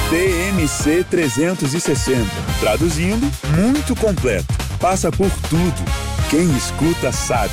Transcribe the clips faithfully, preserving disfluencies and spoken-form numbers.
T M C trezentos e sessenta. Traduzindo, muito completo. Passa por tudo. Quem escuta sabe.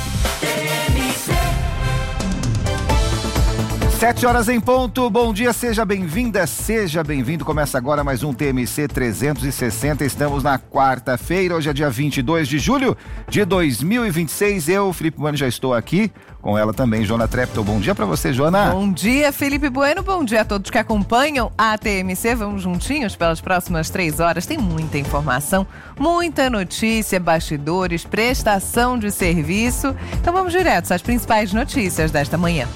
Sete horas em ponto, bom dia, seja bem-vinda, seja bem-vindo. Começa agora mais um T M C trezentos e sessenta, estamos na quarta-feira, hoje é dia vinte e dois de julho de dois mil e vinte e seis. Eu, Felipe Bueno, já estou aqui, com ela também, Joana Treptow. Bom dia pra você, Joana. Bom dia, Felipe Bueno, bom dia a todos que acompanham a T M C. Vamos juntinhos pelas próximas três horas, tem muita informação, muita notícia, bastidores, prestação de serviço. Então vamos direto às principais notícias desta manhã.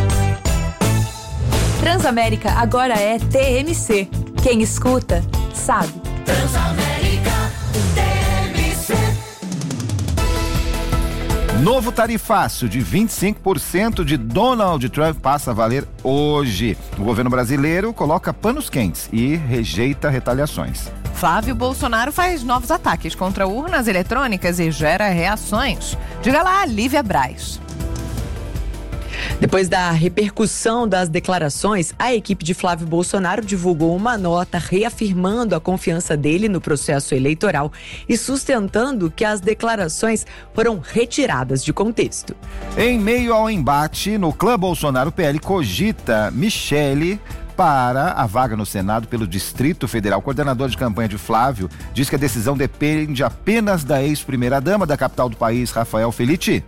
Transamérica agora é T M C. Quem escuta, sabe. Transamérica, T M C. Novo tarifaço de vinte e cinco por cento de Donald Trump passa a valer hoje. O governo brasileiro coloca panos quentes e rejeita retaliações. Flávio Bolsonaro faz novos ataques contra urnas eletrônicas e gera reações. Diga lá, Lívia Braz. Depois da repercussão das declarações, a equipe de Flávio Bolsonaro divulgou uma nota reafirmando a confiança dele no processo eleitoral e sustentando que as declarações foram retiradas de contexto. Em meio ao embate, no clã Bolsonaro, o P L cogita Michele para a vaga no Senado pelo Distrito Federal. O coordenador de campanha de Flávio diz que a decisão depende apenas da ex-primeira-dama da capital do país, Rafael Felitti.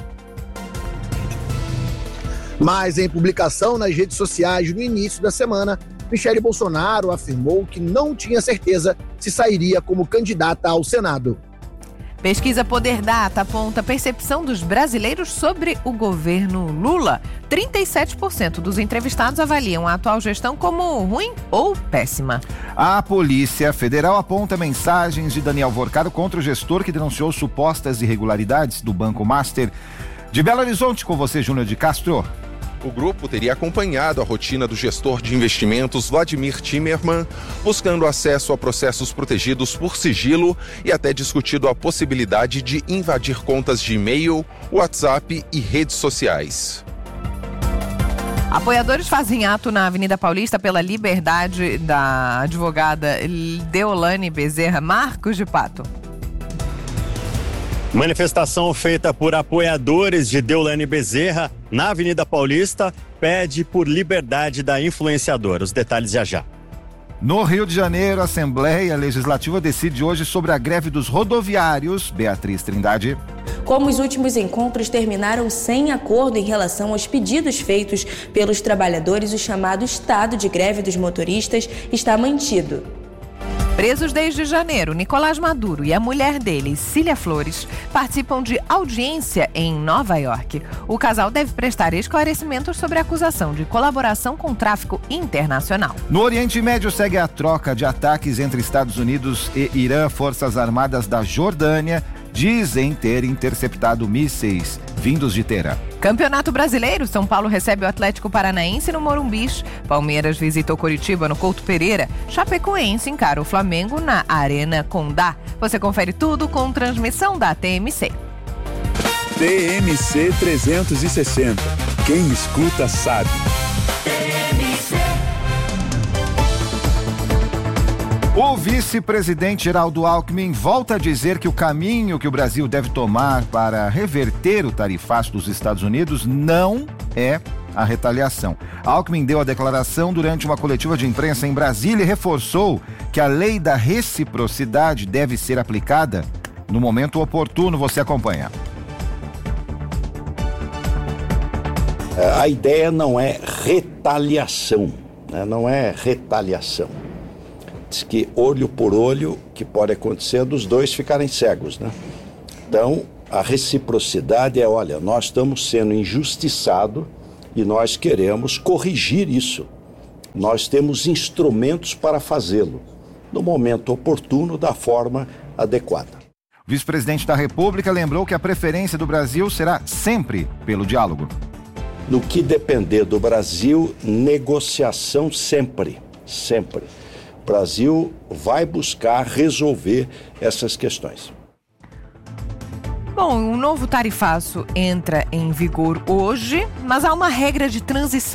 Mas em publicação nas redes sociais no início da semana, Michele Bolsonaro afirmou que não tinha certeza se sairia como candidata ao Senado. Pesquisa Poder Data aponta a percepção dos brasileiros sobre o governo Lula. trinta e sete por cento dos entrevistados avaliam a atual gestão como ruim ou péssima. A Polícia Federal aponta mensagens de Daniel Vorcado contra o gestor que denunciou supostas irregularidades do Banco Master. De Belo Horizonte, com você, Júnior de Castro. O grupo teria acompanhado a rotina do gestor de investimentos Vladimir Timerman, buscando acesso a processos protegidos por sigilo e até discutido a possibilidade de invadir contas de e-mail, WhatsApp e redes sociais. Apoiadores fazem ato na Avenida Paulista pela liberdade da advogada Deolane Bezerra. Marcos de Pato. Manifestação feita por apoiadores de Deolane Bezerra na Avenida Paulista pede por liberdade da influenciadora. Os detalhes já já. No Rio de Janeiro, a Assembleia Legislativa decide hoje sobre a greve dos rodoviários. Beatriz Trindade. Como os últimos encontros terminaram sem acordo em relação aos pedidos feitos pelos trabalhadores, o chamado estado de greve dos motoristas está mantido. Presos desde janeiro, Nicolás Maduro e a mulher dele, Cília Flores, participam de audiência em Nova York. O casal deve prestar esclarecimentos sobre a acusação de colaboração com tráfico internacional. No Oriente Médio segue a troca de ataques entre Estados Unidos e Irã. Forças Armadas da Jordânia dizem ter interceptado mísseis vindos de Teherã. Campeonato Brasileiro, São Paulo recebe o Atlético Paranaense no Morumbi. Palmeiras visitou Coritiba no Couto Pereira. Chapecoense encara o Flamengo na Arena Condá. Você confere tudo com transmissão da T M C. T M C trezentos e sessenta. Quem escuta sabe. O vice-presidente Geraldo Alckmin volta a dizer que o caminho que o Brasil deve tomar para reverter o tarifaço dos Estados Unidos não é a retaliação. Alckmin deu a declaração durante uma coletiva de imprensa em Brasília e reforçou que a lei da reciprocidade deve ser aplicada no momento oportuno. Você acompanha. A ideia não é retaliação, né? Não é retaliação. Diz que olho por olho, que pode acontecer dos dois ficarem cegos, né? Então, a reciprocidade é, olha, nós estamos sendo injustiçados e nós queremos corrigir isso. Nós temos instrumentos para fazê-lo, no momento oportuno, da forma adequada. O vice-presidente da República lembrou que a preferência do Brasil será sempre pelo diálogo. No que depender do Brasil, negociação sempre, sempre. O Brasil vai buscar resolver essas questões. Bom, um novo tarifaço entra em vigor hoje, mas há uma regra de transição.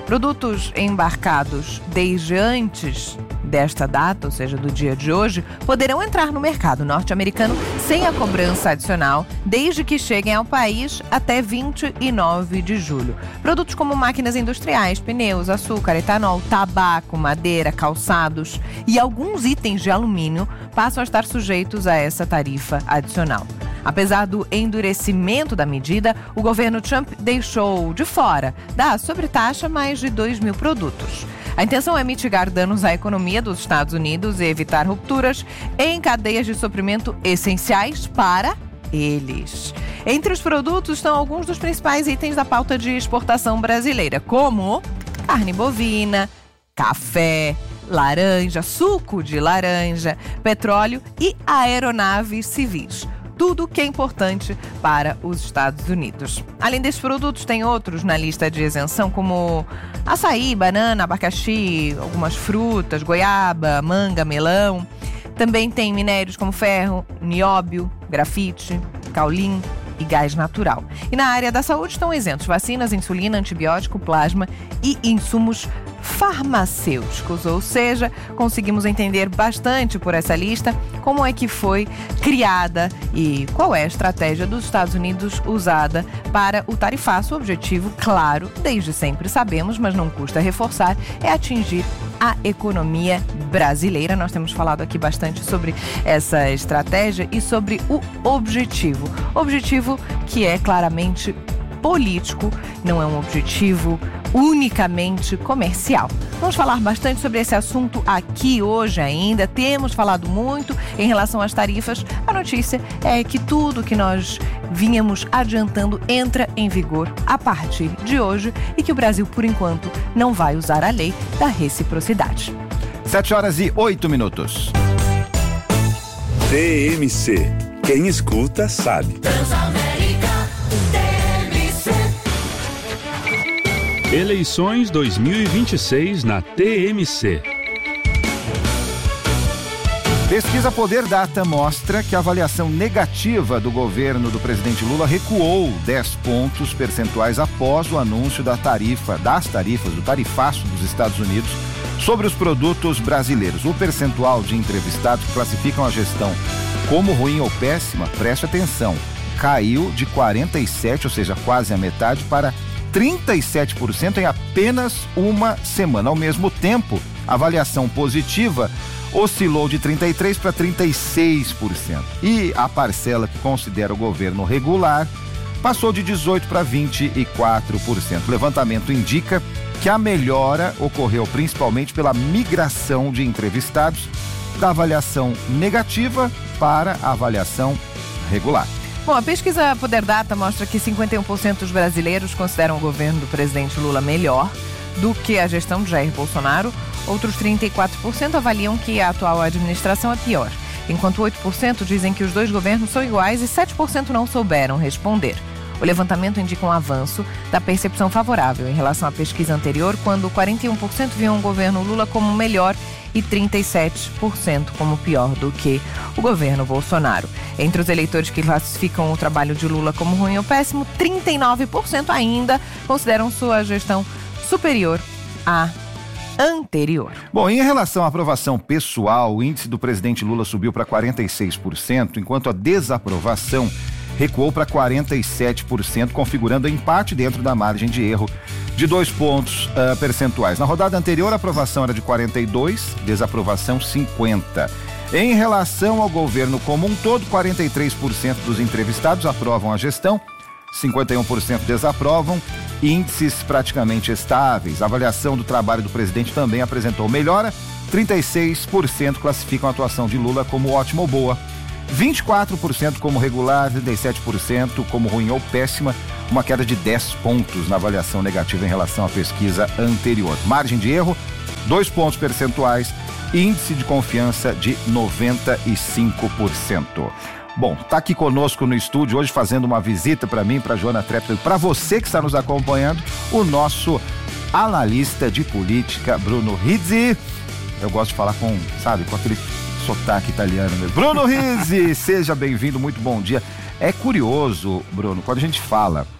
Produtos embarcados desde antes desta data, ou seja, do dia de hoje, poderão entrar no mercado norte-americano sem a cobrança adicional, desde que cheguem ao país até vinte e nove de julho. Produtos como máquinas industriais, pneus, açúcar, etanol, tabaco, madeira, calçados e alguns itens de alumínio passam a estar sujeitos a essa tarifa adicional. Apesar do endurecimento da medida, o governo Trump deixou de fora da sobretaxa mais de dois mil produtos. A intenção é mitigar danos à economia dos Estados Unidos e evitar rupturas em cadeias de suprimento essenciais para eles. Entre os produtos estão alguns dos principais itens da pauta de exportação brasileira, como carne bovina, café, laranja, suco de laranja, petróleo e aeronaves civis. Tudo que é importante para os Estados Unidos. Além desses produtos, tem outros na lista de isenção, como açaí, banana, abacaxi, algumas frutas, goiaba, manga, melão. Também tem minérios como ferro, nióbio, grafite, caulim e gás natural. E na área da saúde estão isentos vacinas, insulina, antibiótico, plasma e insumos farmacêuticos, ou seja, conseguimos entender bastante por essa lista como é que foi criada e qual é a estratégia dos Estados Unidos usada para o tarifaço. O objetivo, claro, desde sempre sabemos, mas não custa reforçar, é atingir a economia brasileira. Nós temos falado aqui bastante sobre essa estratégia e sobre o objetivo. Objetivo que é claramente político, não é um objetivo unicamente comercial. Vamos falar bastante sobre esse assunto aqui hoje ainda. Temos falado muito em relação às tarifas. A notícia é que tudo que nós vínhamos adiantando entra em vigor a partir de hoje e que o Brasil, por enquanto, não vai usar a lei da reciprocidade. Sete horas e oito minutos. T M C. Quem escuta sabe. Transamérica, T M C. Eleições dois mil e vinte e seis na T M C. Pesquisa Poder Data mostra que a avaliação negativa do governo do presidente Lula recuou dez pontos percentuais após o anúncio da tarifa, das tarifas, do tarifaço dos Estados Unidos sobre os produtos brasileiros. O percentual de entrevistados que classificam a gestão como ruim ou péssima, preste atenção, caiu de quarenta e sete por cento, ou seja, quase a metade, para trinta e sete por cento em apenas uma semana. Ao mesmo tempo, a avaliação positiva oscilou de trinta e três por cento para trinta e seis por cento. E a parcela que considera o governo regular passou de dezoito por cento para vinte e quatro por cento. O levantamento indica que a melhora ocorreu principalmente pela migração de entrevistados da avaliação negativa para a avaliação regular. Bom, a pesquisa Poder Data mostra que cinquenta e um por cento dos brasileiros consideram o governo do presidente Lula melhor do que a gestão de Jair Bolsonaro. Outros trinta e quatro por cento avaliam que a atual administração é pior, enquanto oito por cento dizem que os dois governos são iguais e sete por cento não souberam responder. O levantamento indica um avanço da percepção favorável em relação à pesquisa anterior, quando quarenta e um por cento viam o governo Lula como melhor e trinta e sete por cento como pior do que o governo Bolsonaro. Entre os eleitores que classificam o trabalho de Lula como ruim ou péssimo, trinta e nove por cento ainda consideram sua gestão superior à anterior. Bom, em relação à aprovação pessoal, o índice do presidente Lula subiu para quarenta e seis por cento, enquanto a desaprovação recuou para quarenta e sete por cento, configurando empate dentro da margem de erro de dois pontos uh, percentuais. Na rodada anterior, a aprovação era de quarenta e dois por cento, desaprovação cinquenta por cento. Em relação ao governo como um todo, quarenta e três por cento dos entrevistados aprovam a gestão, cinquenta e um por cento desaprovam, índices praticamente estáveis. A avaliação do trabalho do presidente também apresentou melhora, trinta e seis por cento classificam a atuação de Lula como ótima ou boa, vinte e quatro por cento como regular, trinta e sete por cento como ruim ou péssima, uma queda de dez pontos na avaliação negativa em relação à pesquisa anterior. Margem de erro, dois pontos percentuais, índice de confiança de noventa e cinco por cento. Bom, tá aqui conosco no estúdio hoje fazendo uma visita para mim, para Joana Trepper, para você que está nos acompanhando, o nosso analista de política, Bruno Rizzi. Eu gosto de falar com, sabe, com aquele sotaque italiano mesmo. Bruno Rizzi, seja bem-vindo, muito bom dia. É curioso, Bruno, quando a gente fala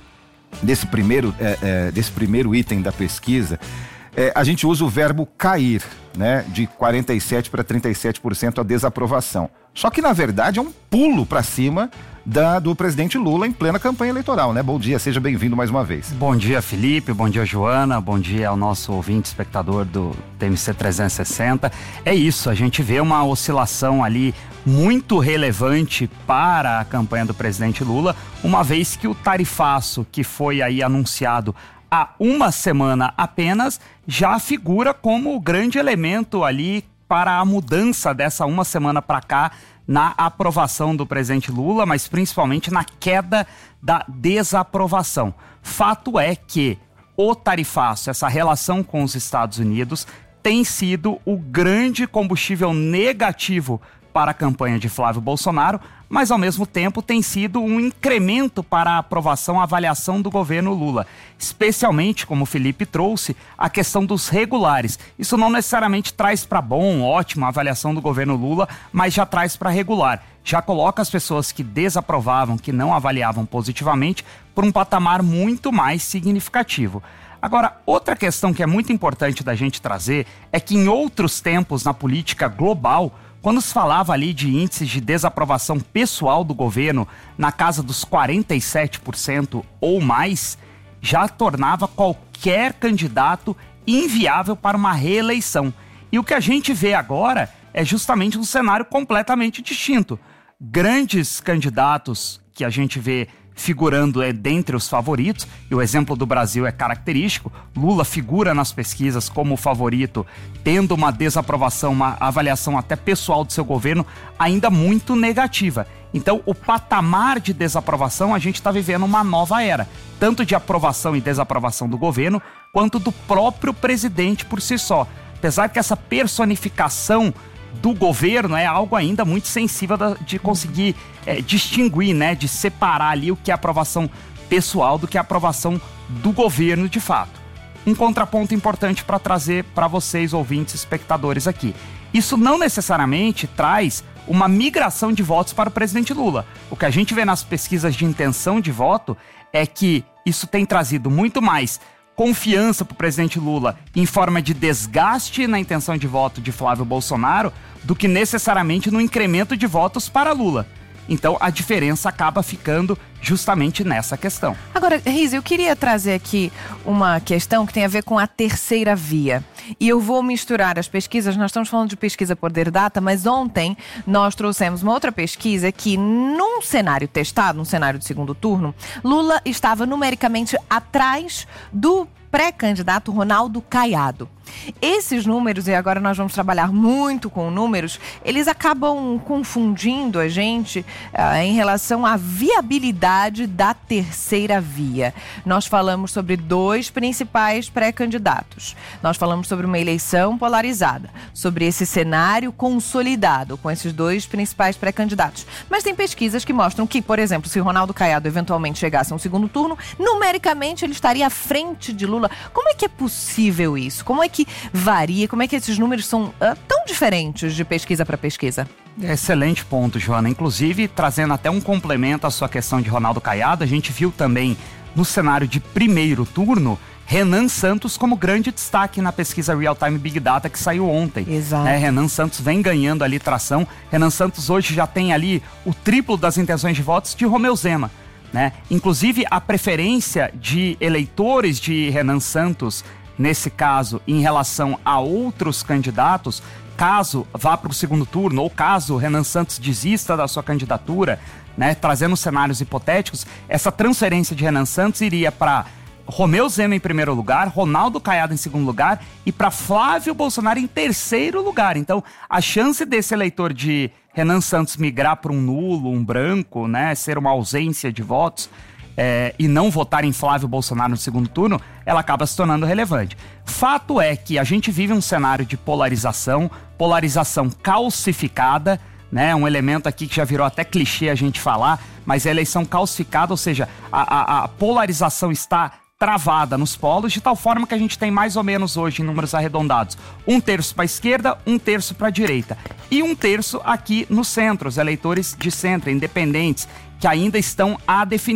desse primeiro, é, é, desse primeiro item da pesquisa, é, a gente usa o verbo cair, né? De quarenta e sete para trinta e sete por cento a desaprovação. Só que, na verdade, é um pulo para cima da, do presidente Lula em plena campanha eleitoral, né? Bom dia, seja bem-vindo mais uma vez. Bom dia, Felipe, bom dia, Joana, bom dia ao nosso ouvinte, espectador do T M C trezentos e sessenta. É isso, a gente vê uma oscilação ali muito relevante para a campanha do presidente Lula, uma vez que o tarifaço que foi aí anunciado há uma semana apenas já figura como o grande elemento ali para a mudança dessa uma semana para cá na aprovação do presidente Lula, mas principalmente na queda da desaprovação. Fato é que o tarifaço, essa relação com os Estados Unidos, tem sido o grande combustível negativo para a campanha de Flávio Bolsonaro, mas ao mesmo tempo tem sido um incremento para a aprovação, a avaliação do governo Lula. Especialmente, como o Felipe trouxe, a questão dos regulares. Isso não necessariamente traz para bom, ótimo a avaliação do governo Lula, mas já traz para regular. Já coloca as pessoas que desaprovavam, que não avaliavam positivamente, por um patamar muito mais significativo. Agora, outra questão que é muito importante da gente trazer é que em outros tempos na política global, quando se falava ali de índices de desaprovação pessoal do governo na casa dos quarenta e sete por cento ou mais, já tornava qualquer candidato inviável para uma reeleição. E o que a gente vê agora é justamente um cenário completamente distinto. Grandes candidatos que a gente vê figurando é dentre os favoritos, e o exemplo do Brasil é característico. Lula figura nas pesquisas como o favorito, tendo uma desaprovação, uma avaliação até pessoal do seu governo ainda muito negativa. Então, o patamar de desaprovação, a gente está vivendo uma nova era, tanto de aprovação e desaprovação do governo, quanto do próprio presidente por si só. Apesar que essa personificação do governo é algo ainda muito sensível de conseguir é, distinguir, né, de separar ali o que é aprovação pessoal do que é aprovação do governo de fato. Um contraponto importante para trazer para vocês, ouvintes, espectadores aqui. Isso não necessariamente traz uma migração de votos para o presidente Lula. O que a gente vê nas pesquisas de intenção de voto é que isso tem trazido muito mais confiança para o presidente Lula em forma de desgaste na intenção de voto de Flávio Bolsonaro do que necessariamente no incremento de votos para Lula. Então a diferença acaba ficando justamente nessa questão. Agora, Riz, eu queria trazer aqui uma questão que tem a ver com a terceira via. E eu vou misturar as pesquisas, nós estamos falando de pesquisa Poder Data, mas ontem nós trouxemos uma outra pesquisa que num cenário testado, num cenário de segundo turno, Lula estava numericamente atrás do pré-candidato Ronaldo Caiado. Esses números, e agora nós vamos trabalhar muito com números, eles acabam confundindo a gente uh, em relação à viabilidade da terceira via. Nós falamos sobre dois principais pré-candidatos. Nós falamos sobre uma eleição polarizada, sobre esse cenário consolidado com esses dois principais pré-candidatos. Mas tem pesquisas que mostram que, por exemplo, se Ronaldo Caiado eventualmente chegasse a um segundo turno, numericamente ele estaria à frente de Lula. Como é que é possível isso? Como é que que varia? Como é que esses números são uh, tão diferentes de pesquisa para pesquisa? Excelente ponto, Joana. Inclusive, trazendo até um complemento à sua questão de Ronaldo Caiado, a gente viu também no cenário de primeiro turno Renan Santos como grande destaque na pesquisa Real Time Big Data que saiu ontem. Exato. É, Renan Santos vem ganhando ali tração. Renan Santos hoje já tem ali o triplo das intenções de votos de Romeu Zema, né? Inclusive, a preferência de eleitores de Renan Santos nesse caso, em relação a outros candidatos, caso vá para o segundo turno ou caso Renan Santos desista da sua candidatura, né, trazendo cenários hipotéticos, essa transferência de Renan Santos iria para Romeu Zema em primeiro lugar, Ronaldo Caiado em segundo lugar e para Flávio Bolsonaro em terceiro lugar. Então, a chance desse eleitor de Renan Santos migrar para um nulo, um branco, né, ser uma ausência de votos, É, e não votar em Flávio Bolsonaro no segundo turno, ela acaba se tornando relevante. Fato é que a gente vive um cenário de polarização, polarização calcificada, né? Um elemento aqui que já virou até clichê a gente falar, mas é a eleição calcificada, ou seja, a, a, a polarização está travada nos polos, de tal forma que a gente tem mais ou menos hoje, em números arredondados, um terço para a esquerda, um terço para a direita. E um terço aqui no centro, os eleitores de centro, independentes, que ainda estão a definir.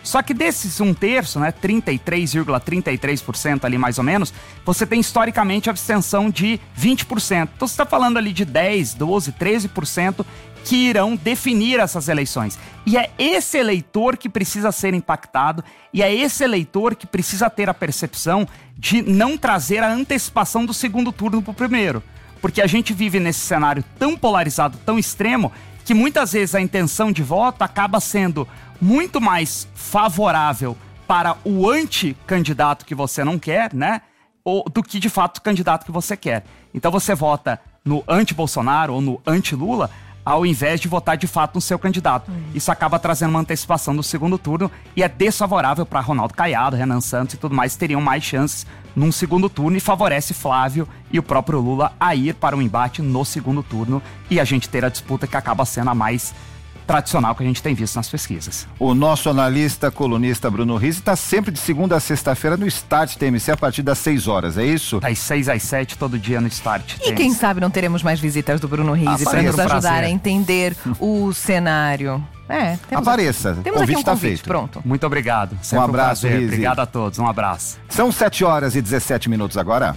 Só que desses um terço, né, trinta e três vírgula trinta e três por cento ali mais ou menos, você tem historicamente abstenção de vinte por cento. Então você está falando ali de dez, doze, treze por cento que irão definir essas eleições. E é esse eleitor que precisa ser impactado, e é esse eleitor que precisa ter a percepção de não trazer a antecipação do segundo turno para o primeiro. Porque a gente vive nesse cenário tão polarizado, tão extremo, que muitas vezes a intenção de voto acaba sendo muito mais favorável para o anticandidato que você não quer, né? Ou, do que de fato o candidato que você quer. Então você vota no anti-Bolsonaro ou no anti-Lula, ao invés de votar de fato no seu candidato. Hum. Isso acaba trazendo uma antecipação do segundo turno e é desfavorável para Ronaldo Caiado, Renan Santos e tudo mais, teriam mais chances num segundo turno, e favorece Flávio e o próprio Lula a ir para um embate no segundo turno e a gente ter a disputa que acaba sendo a mais tradicional que a gente tem visto nas pesquisas. O nosso analista, colunista Bruno Rizzi está sempre de segunda a sexta-feira no Start T M C a partir das seis horas, é isso? Das seis às sete, todo dia no Start. E quem sabe não teremos mais visitas do Bruno Rizzi para nos ajudar prazer. a entender o cenário. É, temos Apareça, aqui, temos convite aqui um está convite, feito. Pronto. Muito obrigado. Sempre um abraço, um Rizzi. Obrigado a todos, um abraço. São sete horas e dezessete minutos agora.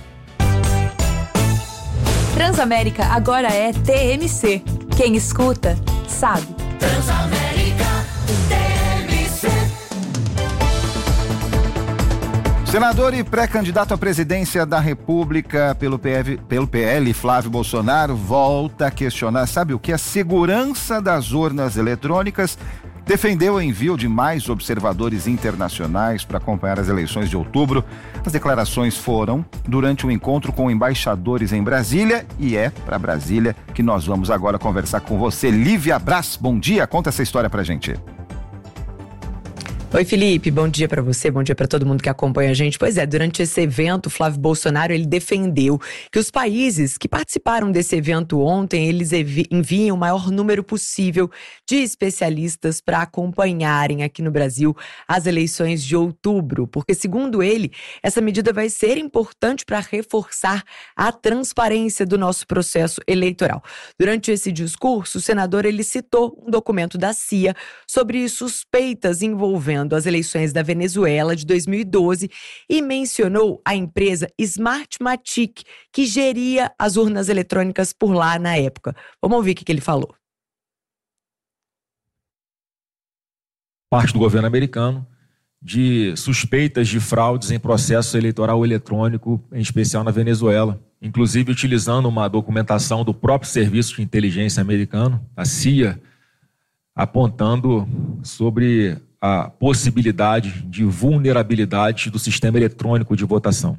Transamérica agora é T M C. Quem escuta, sabe. Transamérica T M C. Senador e pré-candidato à presidência da República pelo, P F, pelo P L, Flávio Bolsonaro, volta a questionar, sabe o que? A segurança das urnas eletrônicas. Defendeu o envio de mais observadores internacionais para acompanhar as eleições de outubro. As declarações foram durante um encontro com embaixadores em Brasília, e é para Brasília que nós vamos agora conversar com você. Lívia Brás, bom dia, conta essa história pra gente. Oi, Felipe, bom dia para você, bom dia para todo mundo que acompanha a gente. Pois é, durante esse evento, Flávio Bolsonaro, ele defendeu que os países que participaram desse evento ontem, eles enviem o maior número possível de especialistas para acompanharem aqui no Brasil as eleições de outubro, porque, segundo ele, essa medida vai ser importante para reforçar a transparência do nosso processo eleitoral. Durante esse discurso, o senador, ele citou um documento da C I A sobre suspeitas envolvendo as eleições da Venezuela de dois mil e doze e mencionou a empresa Smartmatic, que geria as urnas eletrônicas por lá na época. Vamos ouvir o que ele falou. Parte do governo americano de suspeitas de fraudes em processo eleitoral eletrônico, em especial na Venezuela, inclusive utilizando uma documentação do próprio Serviço de Inteligência americano, a C I A, apontando sobre a possibilidade de vulnerabilidade do sistema eletrônico de votação.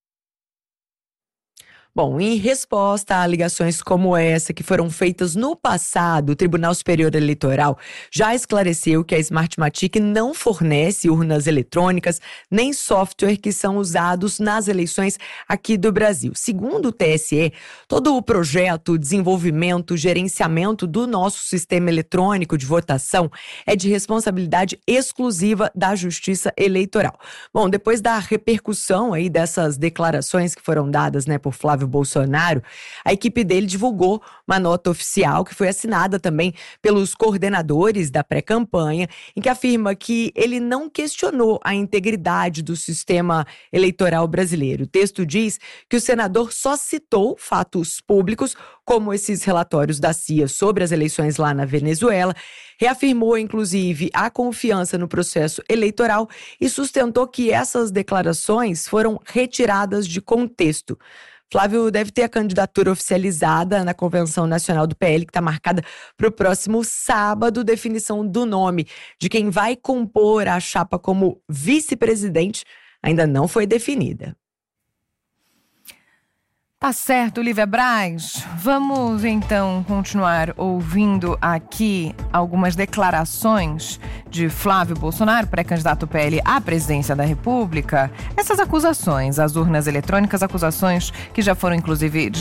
Bom, em resposta a alegações como essa que foram feitas no passado, o Tribunal Superior Eleitoral já esclareceu que a Smartmatic não fornece urnas eletrônicas nem software que são usados nas eleições aqui do Brasil. Segundo o T S E, todo o projeto, desenvolvimento, gerenciamento do nosso sistema eletrônico de votação é de responsabilidade exclusiva da Justiça Eleitoral. Bom, depois da repercussão aí dessas declarações que foram dadas, né, por Flávio Bolsonaro, a equipe dele divulgou uma nota oficial que foi assinada também pelos coordenadores da pré-campanha, em que afirma que ele não questionou a integridade do sistema eleitoral brasileiro. O texto diz que o senador só citou fatos públicos, como esses relatórios da C I A sobre as eleições lá na Venezuela, reafirmou, inclusive, a confiança no processo eleitoral e sustentou que essas declarações foram retiradas de contexto. Flávio deve ter a candidatura oficializada na Convenção Nacional do P L, que está marcada para o próximo sábado. Definição do nome de quem vai compor a chapa como vice-presidente ainda não foi definida. Tá certo, Lívia Brás. Vamos então continuar ouvindo aqui algumas declarações de Flávio Bolsonaro, pré-candidato P L à presidência da República. Essas acusações às urnas eletrônicas, acusações que já foram inclusive